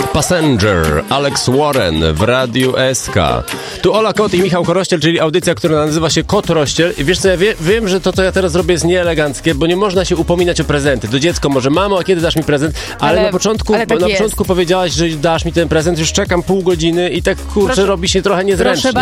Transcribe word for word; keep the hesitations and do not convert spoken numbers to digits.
Passenger, Alex Warren w Radiu S K. Tu Ola Kot i Michał Korościel, czyli audycja, która nazywa się Kot Rościel. I wiesz co, ja wie, wiem, że to, co ja teraz robię, jest nieeleganckie, bo nie można się upominać o prezenty. Do dziecko może, mamo, a kiedy dasz mi prezent? Ale, ale na początku, ale tak na początku powiedziałaś, że dasz mi ten prezent, już czekam pół godziny i tak, kurczę, Proszę. robi się trochę niezręcznie.